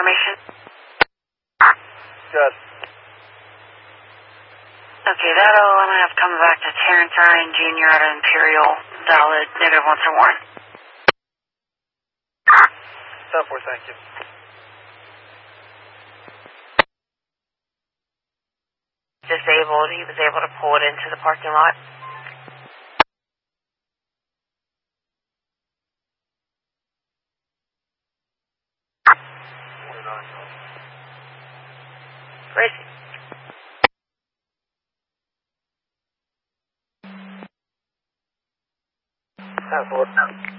information? Good. Okay, that OM I have coming back to Terrence Ryan Jr. out of Imperial, valid, -141. 10-4, thank you. Disabled, he was able to pull it into the parking lot. Gracie. 10-4.